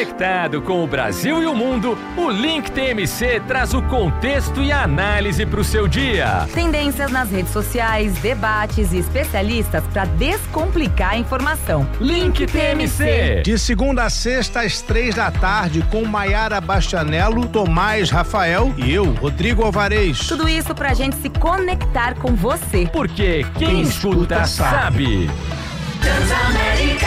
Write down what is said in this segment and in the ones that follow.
Conectado com o Brasil e o mundo, o Link TMC traz o contexto e a análise para o seu dia. Tendências nas redes sociais, debates e especialistas para descomplicar a informação. Link TMC. De segunda a sexta, às 3h, com Maiara Bastianello, Tomás Rafael e eu, Rodrigo Alvarez. Tudo isso pra gente se conectar com você. Porque quem escuta sabe. Transamérica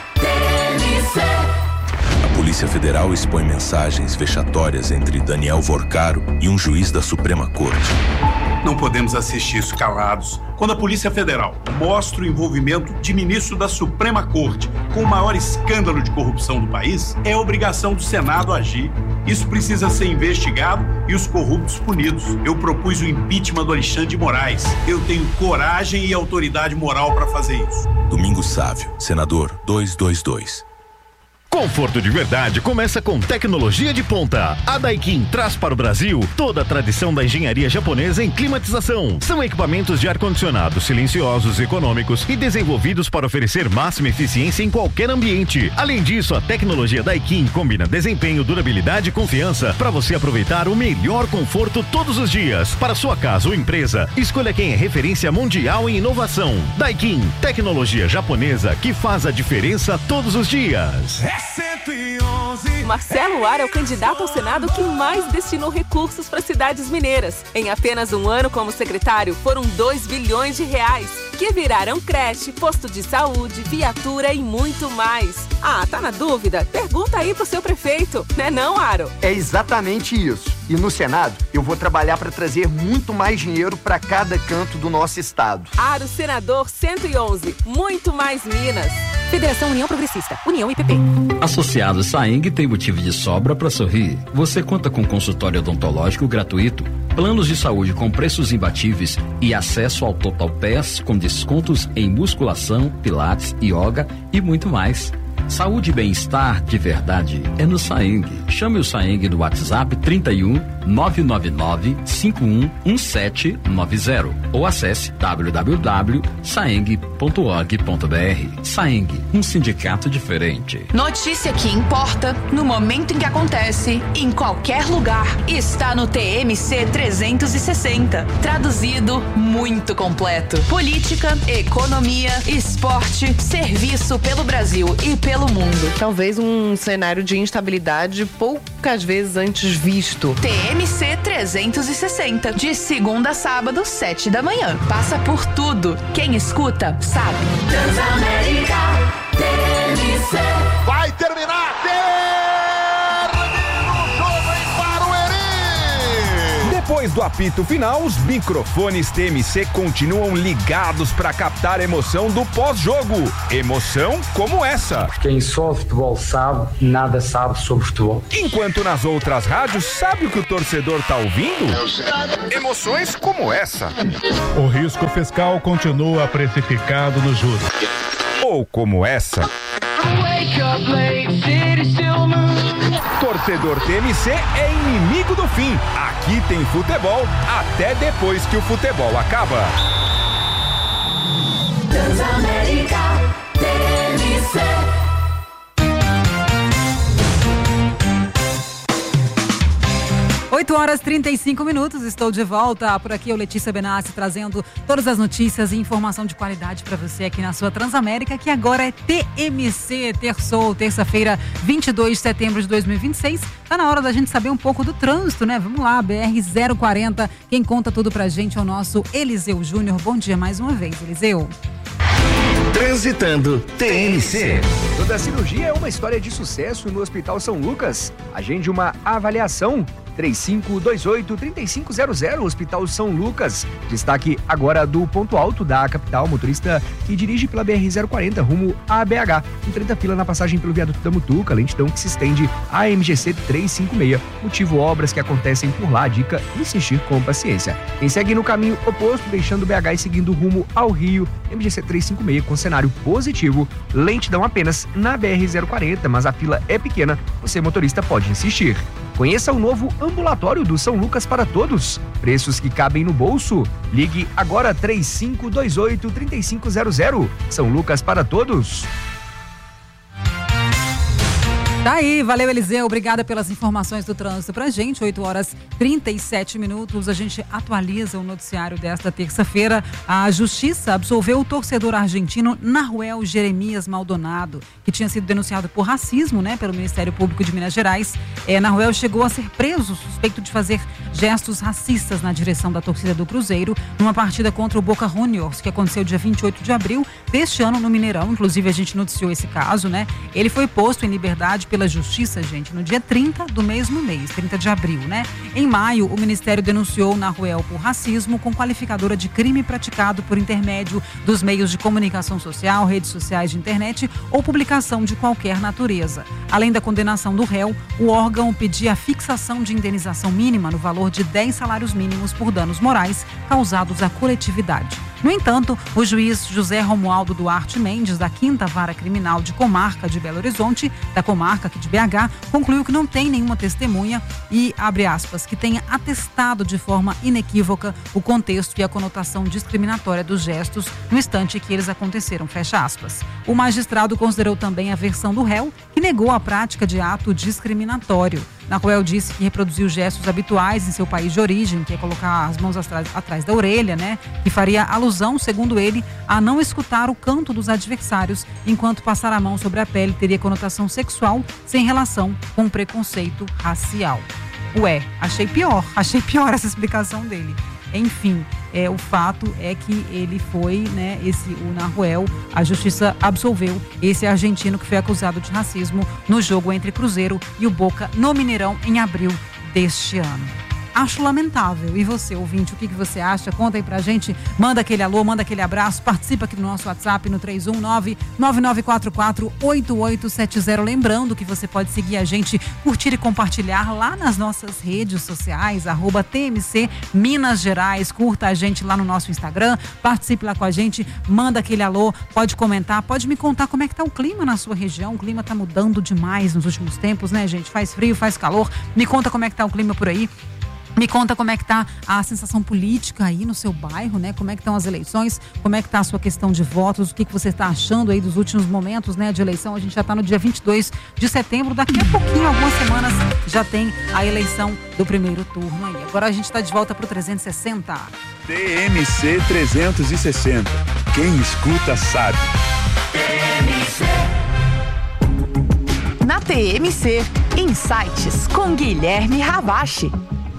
TMC. A Polícia Federal expõe mensagens vexatórias entre Daniel Vorcaro e um juiz da Suprema Corte. Não podemos assistir isso calados. Quando a Polícia Federal mostra o envolvimento de ministro da Suprema Corte com o maior escândalo de corrupção do país, é obrigação do Senado agir. Isso precisa ser investigado e os corruptos punidos. Eu propus o impeachment do Alexandre de Moraes. Eu tenho coragem e autoridade moral para fazer isso. Domingos Sávio, senador 222. Conforto de verdade começa com tecnologia de ponta. A Daikin traz para o Brasil toda a tradição da engenharia japonesa em climatização. São equipamentos de ar-condicionado silenciosos, econômicos e desenvolvidos para oferecer máxima eficiência em qualquer ambiente. Além disso, a tecnologia Daikin combina desempenho, durabilidade e confiança para você aproveitar o melhor conforto todos os dias. Para sua casa ou empresa, escolha quem é referência mundial em inovação. Daikin, tecnologia japonesa que faz a diferença todos os dias. 111. Marcelo Ar é o candidato ao Senado que mais destinou recursos para cidades mineiras. Em apenas um ano como secretário, foram 2 bilhões de reais, que viraram creche, posto de saúde, viatura e muito mais. Ah, tá na dúvida? Pergunta aí pro seu prefeito, né não, Aro? É exatamente isso. E no Senado, eu vou trabalhar para trazer muito mais dinheiro para cada canto do nosso estado. Aro Senador 111, muito mais Minas. Federação União Progressista, União IPP. Associados Saeng tem motivo de sobra para sorrir. Você conta com consultório odontológico gratuito, planos de saúde com preços imbatíveis e acesso ao Total Pass com descontos em musculação, pilates, yoga e muito mais. Saúde e bem-estar de verdade é no Saeng. Chame o Saeng no WhatsApp 31 999 511790 ou acesse www.saeng.org.br. Saeng, um sindicato diferente. Notícia que importa no momento em que acontece, em qualquer lugar, está no TMC 360. Traduzido, muito completo. Política, economia, esporte, serviço pelo Brasil e pelo mundo. Talvez um cenário de instabilidade poucas vezes antes visto. TMC 360, de segunda a sábado, 7h. Passa por tudo. Quem escuta, sabe. Transamérica TMC. Vai terminar! Termina o jogo em Barueri! Depois do apito final, os microfones TMC continuam ligados para captar a emoção do pós-jogo. Emoção como essa. Quem só futebol sabe, nada sabe sobre futebol. Enquanto nas outras rádios, sabe o que o torcedor tá ouvindo? Emoções como essa. O risco fiscal continua precificado no juros. Ou como essa. Torcedor TMC é inimigo do fim. Aqui tem futebol até depois que o futebol acaba. Transamérica TMC. 8h35, estou de volta. Por aqui eu, Letícia Benassi, trazendo todas as notícias e informação de qualidade para você aqui na sua Transamérica, que agora é TMC, terça-feira, 22 de setembro de 2026. Tá na hora da gente saber um pouco do trânsito, né? Vamos lá, BR-040, quem conta tudo pra gente é o nosso Eliseu Júnior. Bom dia mais uma vez, Eliseu. Transitando TMC. Toda cirurgia é uma história de sucesso no Hospital São Lucas. Agende uma avaliação. 3528-3500, Hospital São Lucas. Destaque agora do ponto alto da capital, motorista que dirige pela BR-040 rumo a BH. Enfrenta fila na passagem pelo viaduto da Mutuca, lentidão que se estende à MGC 356. Motivo obras que acontecem por lá, dica insistir com paciência. Quem segue no caminho oposto, deixando BH e seguindo rumo ao Rio, MGC 356 com cenário positivo, lentidão apenas na BR-040, mas a fila é pequena, você motorista pode insistir. Conheça o novo ambulatório do São Lucas para Todos. Preços que cabem no bolso. Ligue agora 3528-3500. São Lucas para Todos. Tá aí, valeu Eliseu, obrigada pelas informações do trânsito pra gente, 8h37, a gente atualiza o noticiário desta terça-feira. A Justiça absolveu o torcedor argentino Nahuel Jeremias Maldonado, que tinha sido denunciado por racismo, né, pelo Ministério Público de Minas Gerais. Nahuel chegou a ser preso, suspeito de fazer gestos racistas na direção da torcida do Cruzeiro, numa partida contra o Boca Juniors, que aconteceu dia 28 de abril deste ano no Mineirão. Inclusive a gente noticiou esse caso, né? Ele foi posto em liberdade pela Justiça, gente, no dia 30 do mesmo mês, 30 de abril, né? Em maio, o Ministério denunciou Nahuel por racismo com qualificadora de crime praticado por intermédio dos meios de comunicação social, redes sociais de internet ou publicação de qualquer natureza. Além da condenação do réu, o órgão pedia a fixação de indenização mínima no valor de 10 salários mínimos por danos morais causados à coletividade. No entanto, o juiz José Romualdo Duarte Mendes, da 5ª Vara Criminal de Comarca de Belo Horizonte, da comarca aqui de BH, concluiu que não tem nenhuma testemunha e, abre aspas, que tenha atestado de forma inequívoca o contexto e a conotação discriminatória dos gestos no instante que eles aconteceram, fecha aspas. O magistrado considerou também a versão do réu, que negou a prática de ato discriminatório. Nahuel disse que reproduziu gestos habituais em seu país de origem, que é colocar as mãos atrás da orelha, né? Que faria alusão, segundo ele, a não escutar o canto dos adversários, enquanto passar a mão sobre a pele teria conotação sexual, sem relação com preconceito racial. Achei pior essa explicação dele. Enfim, o fato é que ele foi, né, o Nahuel, a justiça absolveu esse argentino que foi acusado de racismo no jogo entre Cruzeiro e o Boca no Mineirão em abril deste ano. Acho lamentável. E você, ouvinte, o que você acha? Conta aí pra gente, manda aquele alô, manda aquele abraço, participa aqui no nosso WhatsApp no 319-9944-8870. Lembrando que você pode seguir a gente, curtir e compartilhar lá nas nossas redes sociais, @TMC Minas Gerais. Curta a gente lá no nosso Instagram, participe lá com a gente, manda aquele alô, pode comentar, pode me contar como é que tá o clima na sua região. O clima tá mudando demais nos últimos tempos, né, gente? Faz frio, faz calor. Me conta como é que tá o clima por aí. Me conta como é que tá a sensação política aí no seu bairro, né? Como é que estão as eleições, como é que tá a sua questão de votos, o que você está achando aí dos últimos momentos, né, de eleição. A gente já tá no dia 22 de setembro, daqui a pouquinho, algumas semanas, já tem a eleição do primeiro turno aí. Agora a gente tá de volta pro 360. TMC 360. Quem escuta sabe. Na TMC, Insights com Guilherme Ravache.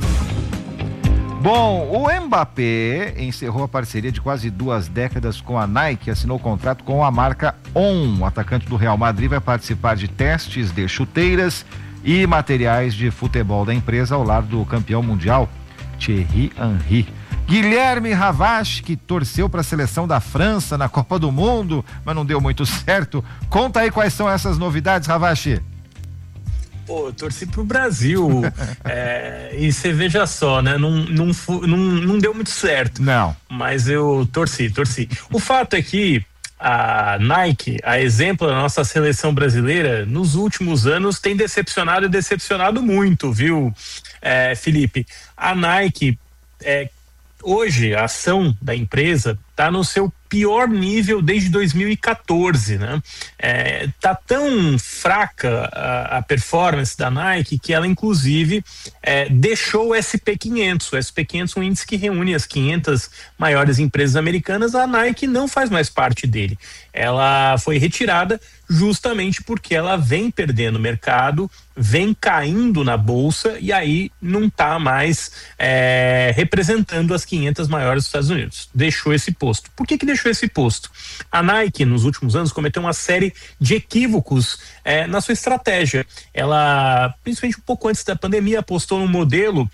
Bom, o Mbappé encerrou a parceria de quase 2 décadas com a Nike, assinou contrato com a marca On. O atacante do Real Madrid vai participar de testes de chuteiras e materiais de futebol da empresa ao lado do campeão mundial, Thierry Henry. Guilherme Ravache, que torceu para a seleção da França na Copa do Mundo, mas não deu muito certo. Conta aí quais são essas novidades, Ravache. Pô, eu torci pro Brasil. E você veja só, né? Não deu muito certo. Não. Mas eu torci. O fato é que a Nike, a exemplo da nossa seleção brasileira, nos últimos anos tem decepcionado muito, viu, Felipe? A Nike, hoje, a ação da empresa está no seu pior nível desde 2014, né? Tá tão fraca a performance da Nike que ela inclusive deixou o SP500. O SP500 é um índice que reúne as 500 maiores empresas americanas. A Nike não faz mais parte dele. Ela foi retirada justamente porque ela vem perdendo mercado, vem caindo na bolsa e aí não está mais representando as 500 maiores dos Estados Unidos. Deixou esse posto. Por que deixou esse posto? A Nike, nos últimos anos, cometeu uma série de equívocos na sua estratégia. Ela, principalmente um pouco antes da pandemia, apostou no modelo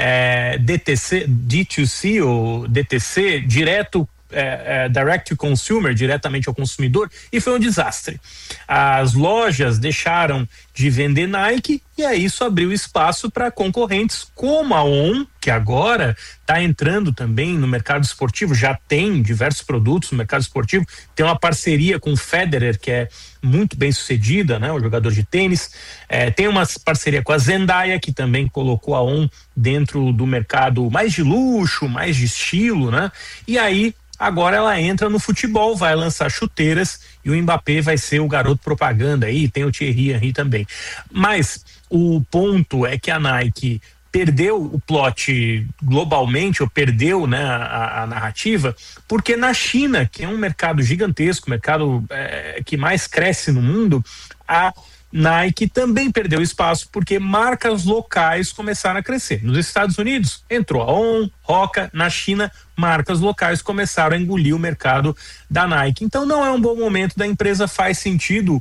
D2C ou DTC, direto direct to consumer, diretamente ao consumidor, e foi um desastre. As lojas deixaram de vender Nike e aí isso abriu espaço para concorrentes como a On, que agora está entrando também no mercado esportivo, já tem diversos produtos no mercado esportivo, tem uma parceria com o Federer, que é muito bem sucedida, né, o jogador de tênis, tem uma parceria com a Zendaya, que também colocou a On dentro do mercado mais de luxo, mais de estilo, né, e aí agora ela entra no futebol, vai lançar chuteiras e o Mbappé vai ser o garoto propaganda aí, tem o Thierry Henry também. Mas o ponto é que a Nike perdeu o plot globalmente, ou perdeu, né, a narrativa, porque na China, que é um mercado gigantesco, mercado que mais cresce no mundo, a Nike também perdeu espaço porque marcas locais começaram a crescer. Nos Estados Unidos entrou a On, Hoka, na China marcas locais começaram a engolir o mercado da Nike. Então não é um bom momento da empresa, faz sentido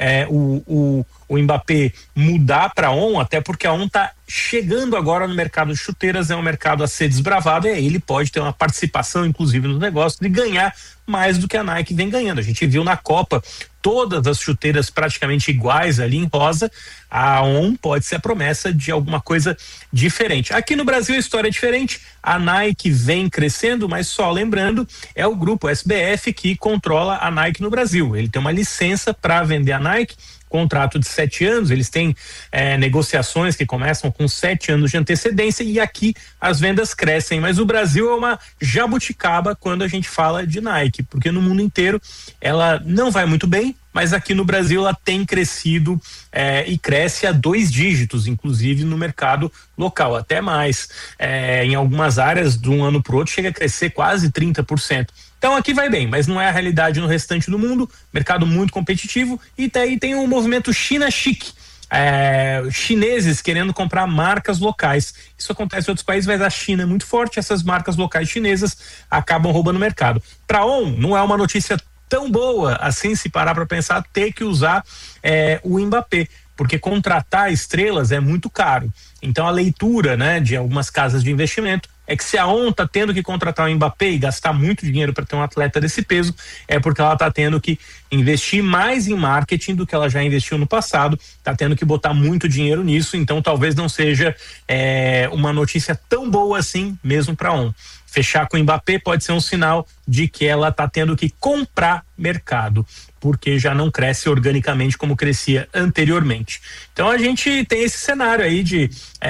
o Mbappé mudar para a On, até porque a On está chegando agora no mercado de chuteiras, é um mercado a ser desbravado, e aí ele pode ter uma participação inclusive no negócio de ganhar mais do que a Nike vem ganhando. A gente viu na Copa todas as chuteiras praticamente iguais ali em rosa. A On pode ser a promessa de alguma coisa diferente. Aqui no Brasil a história é diferente, a Nike vem crescendo, mas só lembrando, é o grupo SBF que controla a Nike no Brasil. Ele tem uma licença para vender a Nike, contrato de 7 anos, eles têm negociações que começam com 7 anos de antecedência, e aqui as vendas crescem, mas o Brasil é uma jabuticaba quando a gente fala de Nike, porque no mundo inteiro ela não vai muito bem, mas aqui no Brasil ela tem crescido e cresce a 2 dígitos, inclusive no mercado local, até mais. Em algumas áreas, de um ano para o outro, chega a crescer quase 30%. Então aqui vai bem, mas não é a realidade no restante do mundo, mercado muito competitivo, e daí tem o movimento China Chique, chineses querendo comprar marcas locais. Isso acontece em outros países, mas a China é muito forte, essas marcas locais chinesas acabam roubando o mercado. Para On, não é uma notícia tão boa assim, se parar para pensar, ter que usar o Mbappé, porque contratar estrelas é muito caro. Então a leitura, né, de algumas casas de investimento é que se a On está tendo que contratar o Mbappé e gastar muito dinheiro para ter um atleta desse peso, é porque ela está tendo que investir mais em marketing do que ela já investiu no passado, está tendo que botar muito dinheiro nisso, então talvez não seja uma notícia tão boa assim mesmo para a On. Fechar com o Mbappé pode ser um sinal de que ela está tendo que comprar mercado, porque já não cresce organicamente como crescia anteriormente. Então a gente tem esse cenário aí de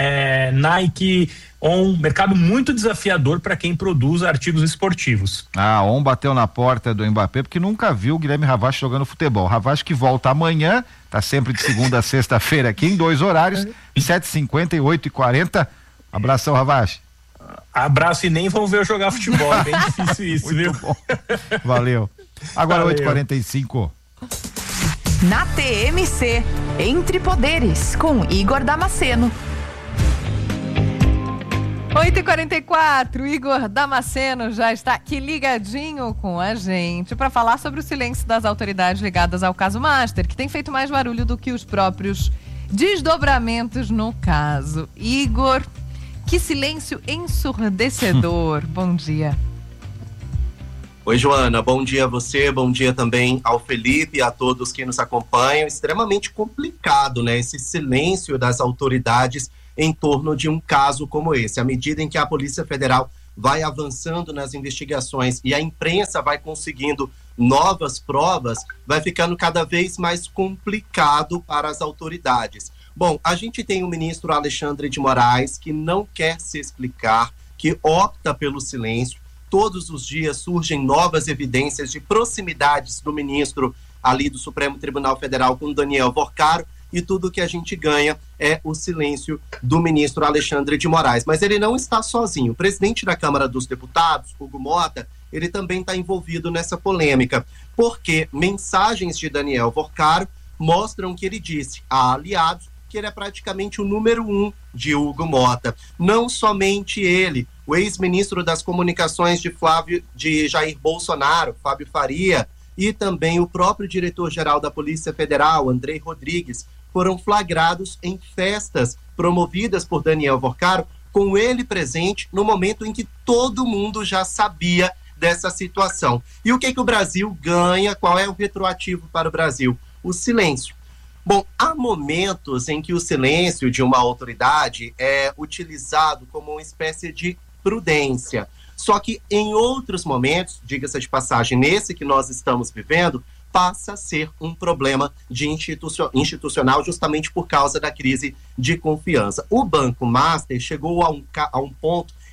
Nike, On, mercado muito desafiador para quem produz artigos esportivos. A On bateu na porta do Mbappé porque nunca viu o Guilherme Ravache jogando futebol. Ravache que volta amanhã, tá sempre de segunda a sexta-feira aqui em 2 horários, 7h50 e 8h40. Abração, Ravache. Abraço, e nem vão ver eu jogar futebol, é bem difícil isso, viu? Bom. Valeu. Agora 8h45. Na TMC, Entre Poderes, com Igor Damasceno. 8h44, Igor Damasceno já está aqui ligadinho com a gente para falar sobre o silêncio das autoridades ligadas ao caso Master, que tem feito mais barulho do que os próprios desdobramentos no caso. Igor, que silêncio ensurdecedor. Bom dia. Oi, Joana, bom dia a você, bom dia também ao Felipe e a todos que nos acompanham. Extremamente complicado, né, esse silêncio das autoridades em torno de um caso como esse. À medida em que a Polícia Federal vai avançando nas investigações e a imprensa vai conseguindo novas provas, vai ficando cada vez mais complicado para as autoridades. Bom, a gente tem o ministro Alexandre de Moraes, que não quer se explicar, que opta pelo silêncio. Todos os dias surgem novas evidências de proximidades do ministro ali do Supremo Tribunal Federal com Daniel Vorcaro, e tudo que a gente ganha é o silêncio do ministro Alexandre de Moraes. Mas ele não está sozinho. O presidente da Câmara dos Deputados, Hugo Mota, ele também está envolvido nessa polêmica, porque mensagens de Daniel Vorcaro mostram que ele disse a aliados que ele é praticamente o número 1 de Hugo Mota. Não somente ele, o ex-ministro das Comunicações de Jair Bolsonaro, Fábio Faria, e também o próprio diretor-geral da Polícia Federal, Andrei Rodrigues, foram flagrados em festas promovidas por Daniel Vorcaro, com ele presente no momento em que todo mundo já sabia dessa situação. E o que o Brasil ganha? Qual é o retroativo para o Brasil? O silêncio. Bom, há momentos em que o silêncio de uma autoridade é utilizado como uma espécie de prudência. Só que em outros momentos, diga-se de passagem, nesse que nós estamos vivendo, passa a ser um problema de institucional justamente por causa da crise de confiança. O Banco Master chegou a um ponto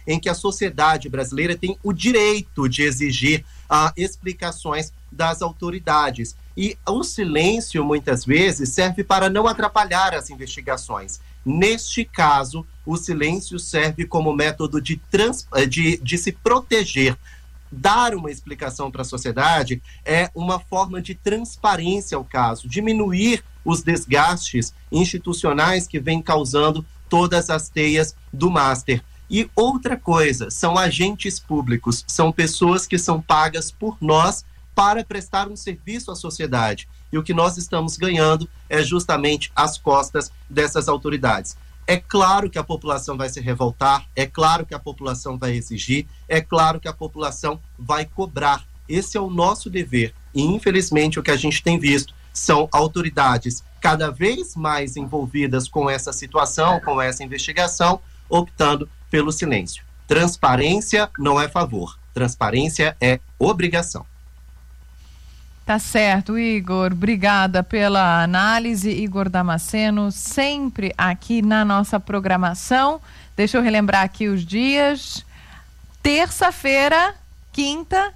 em que a sociedade brasileira tem o direito de exigir explicações das autoridades. E o silêncio, muitas vezes, serve para não atrapalhar as investigações. Neste caso, o silêncio serve como método de se proteger. Dar uma explicação para a sociedade é uma forma de transparência ao caso, diminuir os desgastes institucionais que vêm causando todas as teias do Master. E outra coisa, são agentes públicos, são pessoas que são pagas por nós para prestar um serviço à sociedade. E o que nós estamos ganhando é justamente às costas dessas autoridades. É claro que a população vai se revoltar, é claro que a população vai exigir, é claro que a população vai cobrar. Esse é o nosso dever. E, infelizmente, o que a gente tem visto são autoridades cada vez mais envolvidas com essa situação, com essa investigação, optando pelo silêncio. Transparência não é favor, transparência é obrigação. Tá certo, Igor. Obrigada pela análise. Igor Damasceno, sempre aqui na nossa programação. Deixa eu relembrar aqui os dias. Terça-feira, quinta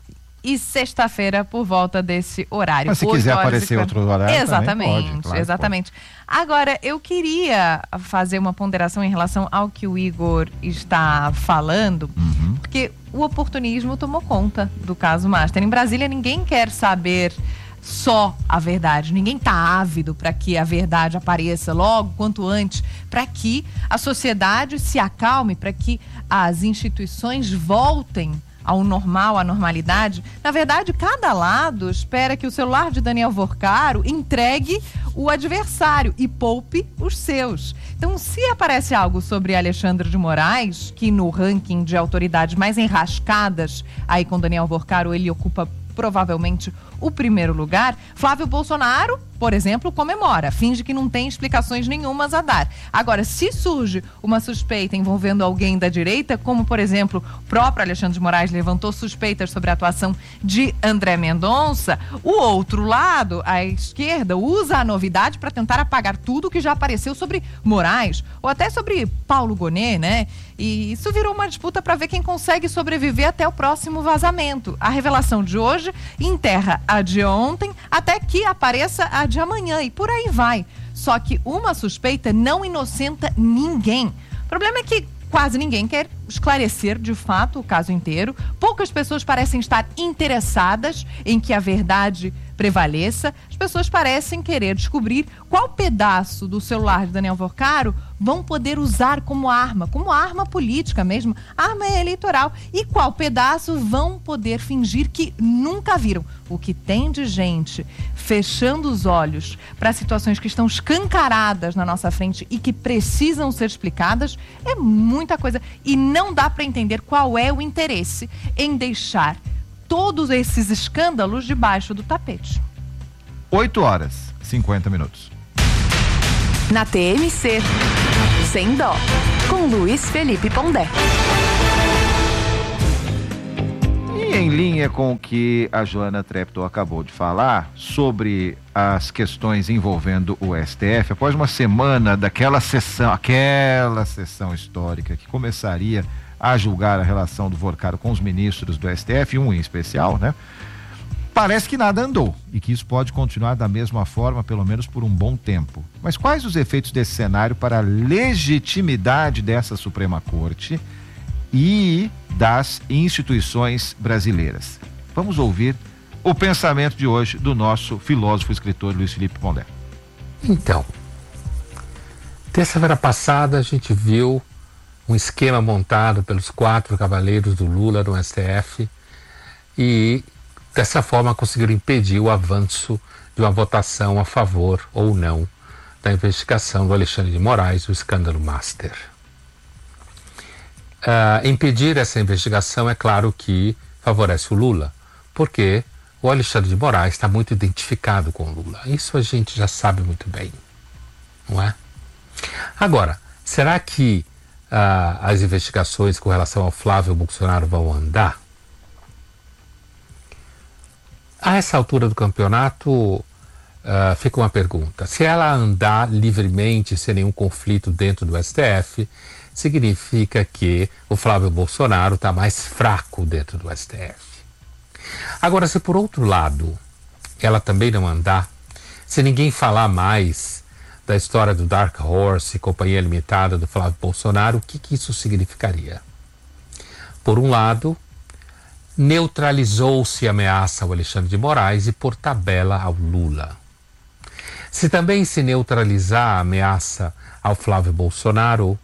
e sexta-feira por volta desse horário. Mas se quiser aparecer outro horário, exatamente, pode, claro, exatamente. Agora, eu queria fazer uma ponderação em relação ao que o Igor está falando, porque o oportunismo tomou conta do caso Master. Em Brasília, ninguém quer saber só a verdade. Ninguém está ávido para que a verdade apareça logo, quanto antes, para que a sociedade se acalme, para que as instituições voltem ao normal, à normalidade. Na verdade, cada lado espera que o celular de Daniel Vorcaro entregue o adversário e poupe os seus. Então, se aparece algo sobre Alexandre de Moraes, que no ranking de autoridades mais enrascadas, aí com Daniel Vorcaro, ele ocupa provavelmente o primeiro lugar, Flávio Bolsonaro, por exemplo, comemora, finge que não tem explicações nenhumas a dar. Agora, se surge uma suspeita envolvendo alguém da direita, como, por exemplo, o próprio Alexandre de Moraes levantou suspeitas sobre a atuação de André Mendonça, o outro lado, a esquerda, usa a novidade para tentar apagar tudo que já apareceu sobre Moraes, ou até sobre Paulo Gonet, né? E isso virou uma disputa para ver quem consegue sobreviver até o próximo vazamento. A revelação de hoje enterra a de ontem até que apareça a de amanhã e por aí vai. Só que uma suspeita não inocenta ninguém. O problema é que quase ninguém quer esclarecer de fato o caso inteiro. Poucas pessoas parecem estar interessadas em que a verdade prevaleça. As pessoas parecem querer descobrir qual pedaço do celular de Daniel Vorcaro vão poder usar como arma política mesmo, arma eleitoral, e qual pedaço vão poder fingir que nunca viram. O que tem de gente fechando os olhos para situações que estão escancaradas na nossa frente e que precisam ser explicadas é muita coisa, e não dá para entender qual é o interesse em deixar todos esses escândalos debaixo do tapete. 8h50. Na TMC, Sem Dó, com Luiz Felipe Pondé. E em linha com o que a Joana Treptow acabou de falar sobre as questões envolvendo o STF, após uma semana daquela sessão histórica que começaria a julgar a relação do Vorcaro com os ministros do STF, um em especial, né? Parece que nada andou e que isso pode continuar da mesma forma, pelo menos por um bom tempo. Mas quais os efeitos desse cenário para a legitimidade dessa Suprema Corte e das instituições brasileiras? Vamos ouvir o pensamento de hoje do nosso filósofo e escritor Luiz Felipe Pondé. Então, terça-feira passada a gente viu um esquema montado pelos 4 cavaleiros do Lula no STF e dessa forma conseguiram impedir o avanço de uma votação a favor ou não da investigação do Alexandre de Moraes, o escândalo Master. Impedir essa investigação é claro que favorece o Lula, porque o Alexandre de Moraes está muito identificado com o Lula. Isso a gente já sabe muito bem, não é? Agora, será que as investigações com relação ao Flávio Bolsonaro vão andar? A essa altura do campeonato, fica uma pergunta. Se ela andar livremente, sem nenhum conflito dentro do STF, significa que o Flávio Bolsonaro está mais fraco dentro do STF. Agora, se por outro lado, ela também não andar, se ninguém falar mais da história do Dark Horse, Companhia Limitada do Flávio Bolsonaro, o que isso significaria? Por um lado, neutralizou-se a ameaça ao Alexandre de Moraes e, por tabela, ao Lula. Se também se neutralizar a ameaça ao Flávio Bolsonaro,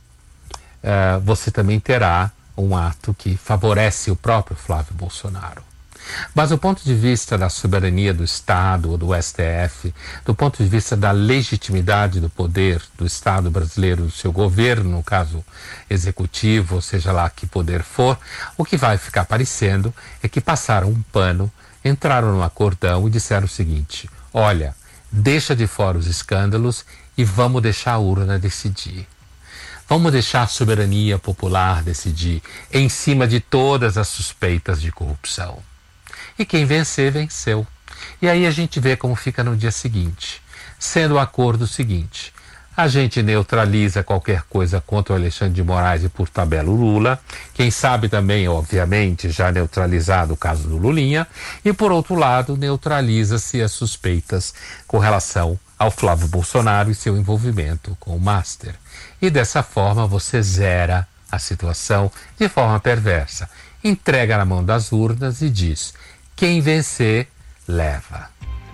você também terá um ato que favorece o próprio Flávio Bolsonaro. Mas do ponto de vista da soberania do Estado ou do STF, do ponto de vista da legitimidade do poder do Estado brasileiro, do seu governo, no caso executivo, ou seja lá que poder for, o que vai ficar parecendo é que passaram um pano, entraram no acordão e disseram o seguinte: olha, deixa de fora os escândalos e vamos deixar a urna decidir. Vamos deixar a soberania popular decidir em cima de todas as suspeitas de corrupção. E quem vencer, venceu. E aí a gente vê como fica no dia seguinte. Sendo o acordo seguinte: a gente neutraliza qualquer coisa contra o Alexandre de Moraes e, por tabela, o Lula. Quem sabe também, obviamente, já neutralizado o caso do Lulinha. E, por outro lado, neutraliza-se as suspeitas com relação ao Flávio Bolsonaro e seu envolvimento com o Master. E dessa forma você zera a situação de forma perversa. Entrega na mão das urnas e diz: quem vencer, leva.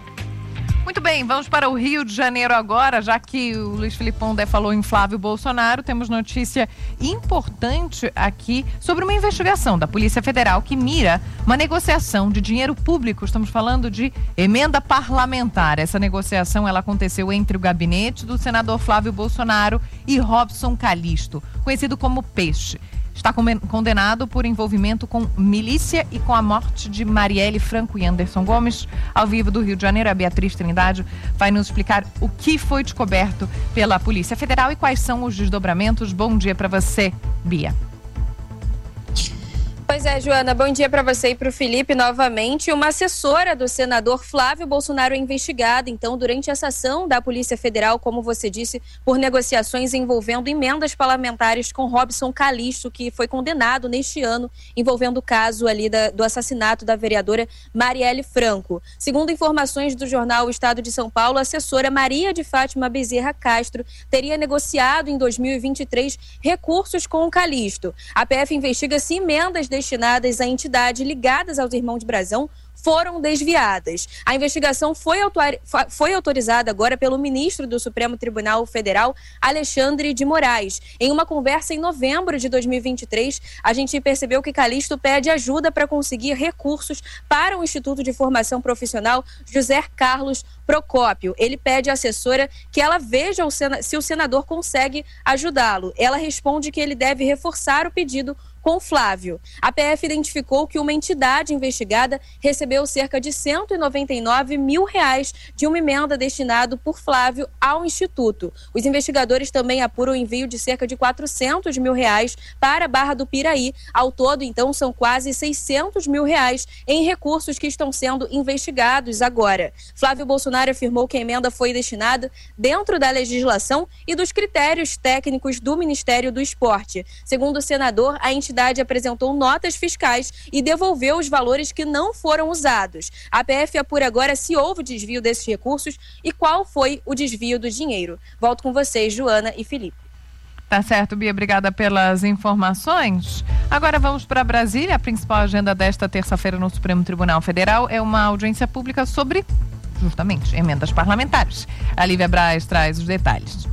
Muito bem, vamos para o Rio de Janeiro agora, já que o Luiz Felipe Pondé falou em Flávio Bolsonaro, temos notícia importante aqui sobre uma investigação da Polícia Federal que mira uma negociação de dinheiro público. Estamos falando de emenda parlamentar. Essa negociação ela aconteceu entre o gabinete do senador Flávio Bolsonaro e Robson Calixto, conhecido como Peixe. Está condenado por envolvimento com milícia e com a morte de Marielle Franco e Anderson Gomes. Ao vivo do Rio de Janeiro, a Beatriz Trindade vai nos explicar o que foi descoberto pela Polícia Federal e quais são os desdobramentos. Bom dia para você, Bia. Pois é, Joana, bom dia para você e para o Felipe novamente. Uma assessora do senador Flávio Bolsonaro é investigada, então, durante essa ação da Polícia Federal, como você disse, por negociações envolvendo emendas parlamentares com Robson Calixto, que foi condenado neste ano, envolvendo o caso ali do assassinato da vereadora Marielle Franco. Segundo informações do jornal Estado de São Paulo, a assessora Maria de Fátima Bezerra Castro teria negociado em 2023 recursos com o Calixto. A PF investiga se emendas destinadas a entidades ligadas aos Irmãos Brazão foram desviadas. A investigação foi autorizada agora pelo ministro do Supremo Tribunal Federal, Alexandre de Moraes. Em uma conversa em novembro de 2023, a gente percebeu que Calixto pede ajuda para conseguir recursos para o Instituto de Formação Profissional José Carlos Procópio. Ele pede à assessora que ela veja se o senador consegue ajudá-lo. Ela responde que ele deve reforçar o pedido com Flávio. A PF identificou que uma entidade investigada recebeu cerca de R$199 mil de uma emenda destinada por Flávio ao Instituto. Os investigadores também apuram o envio de cerca de R$400 mil para a Barra do Piraí. Ao todo, então, são quase R$600 mil em recursos que estão sendo investigados agora. Flávio Bolsonaro afirmou que a emenda foi destinada dentro da legislação e dos critérios técnicos do Ministério do Esporte. Segundo o senador, a entidade apresentou notas fiscais e devolveu os valores que não foram usados. A PF apura agora se houve desvio desses recursos e qual foi o desvio do dinheiro. Volto com vocês, Joana e Felipe. Tá certo, Bia, obrigada pelas informações. Agora vamos para Brasília. A principal agenda desta terça-feira no Supremo Tribunal Federal é uma audiência pública sobre, justamente, emendas parlamentares. A Lívia Braz traz os detalhes.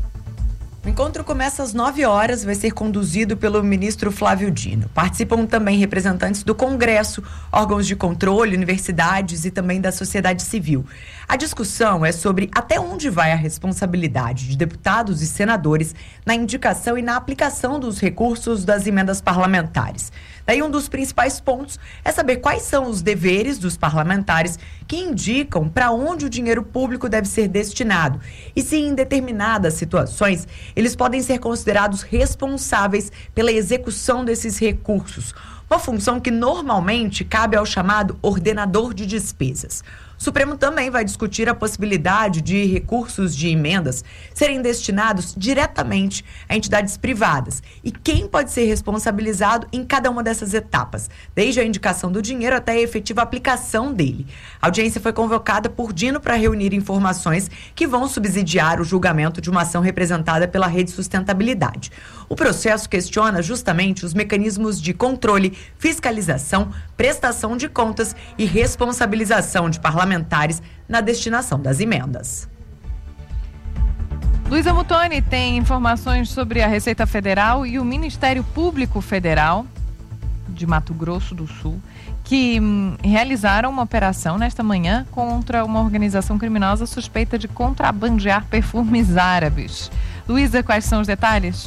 O encontro começa às 9 horas e vai ser conduzido pelo ministro Flávio Dino. Participam também representantes do Congresso, órgãos de controle, universidades e também da sociedade civil. A discussão é sobre até onde vai a responsabilidade de deputados e senadores na indicação e na aplicação dos recursos das emendas parlamentares. Daí um dos principais pontos é saber quais são os deveres dos parlamentares que indicam para onde o dinheiro público deve ser destinado e se em determinadas situações eles podem ser considerados responsáveis pela execução desses recursos, uma função que normalmente cabe ao chamado ordenador de despesas. O Supremo também vai discutir a possibilidade de recursos de emendas serem destinados diretamente a entidades privadas e quem pode ser responsabilizado em cada uma dessas etapas, desde a indicação do dinheiro até a efetiva aplicação dele. A audiência foi convocada por Dino para reunir informações que vão subsidiar o julgamento de uma ação representada pela Rede Sustentabilidade. O processo questiona justamente os mecanismos de controle, fiscalização, prestação de contas e responsabilização de parlamentares na destinação das emendas. Luísa Mutoni tem informações sobre a Receita Federal e o Ministério Público Federal de Mato Grosso do Sul, que realizaram uma operação nesta manhã contra uma organização criminosa suspeita de contrabandear perfumes árabes. Luísa, quais são os detalhes?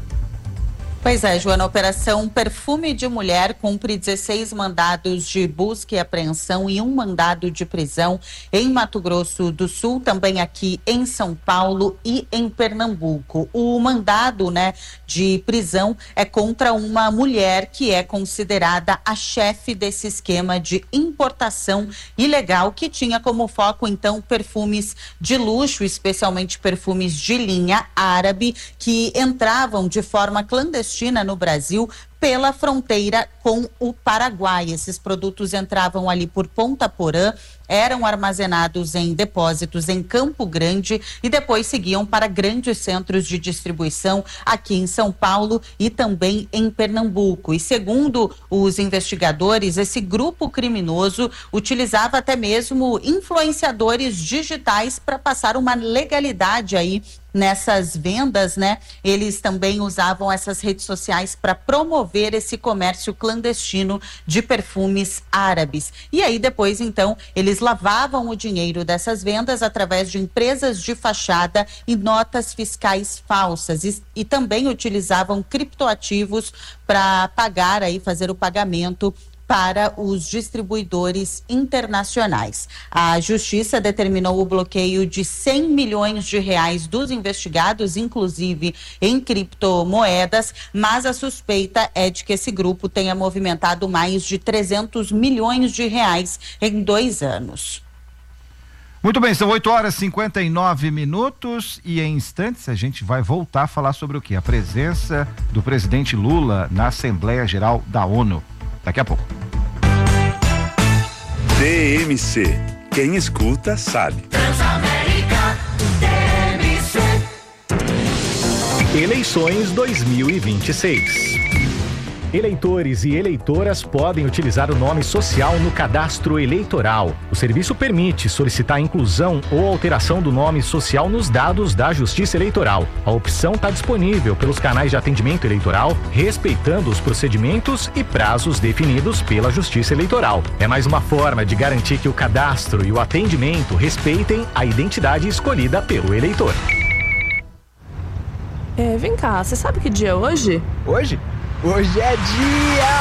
Pois é, Joana, a Operação Perfume de Mulher cumpre 16 mandados de busca e apreensão e 1 mandado de prisão em Mato Grosso do Sul, também aqui em São Paulo e em Pernambuco. O mandado, de prisão é contra uma mulher que é considerada a chefe desse esquema de importação ilegal que tinha como foco, então, perfumes de luxo, especialmente perfumes de linha árabe, que entravam de forma clandestina no Brasil pela fronteira com o Paraguai. Esses produtos entravam ali por Ponta Porã, eram armazenados em depósitos em Campo Grande e depois seguiam para grandes centros de distribuição aqui em São Paulo e também em Pernambuco. E segundo os investigadores, esse grupo criminoso utilizava até mesmo influenciadores digitais para passar uma legalidade aí nessas vendas, Eles também usavam essas redes sociais para promover esse comércio clandestino de perfumes árabes. E aí depois, então, eles lavavam o dinheiro dessas vendas através de empresas de fachada e notas fiscais falsas e também utilizavam criptoativos para pagar aí, fazer o pagamento para os distribuidores internacionais. A Justiça determinou o bloqueio de 100 milhões de reais dos investigados, inclusive em criptomoedas, mas a suspeita é de que esse grupo tenha movimentado mais de 300 milhões de reais em 2 anos. Muito bem, são 8h59 e em instantes a gente vai voltar a falar sobre o quê? A presença do presidente Lula na Assembleia Geral da ONU. Daqui a pouco. TMC. Quem escuta sabe. Transamérica TMC. Eleições 2026. Eleitores e eleitoras podem utilizar o nome social no cadastro eleitoral. O serviço permite solicitar a inclusão ou alteração do nome social nos dados da Justiça Eleitoral. A opção está disponível pelos canais de atendimento eleitoral, respeitando os procedimentos e prazos definidos pela Justiça Eleitoral. É mais uma forma de garantir que o cadastro e o atendimento respeitem a identidade escolhida pelo eleitor. Vem cá, você sabe que dia é hoje? Hoje? Hoje é dia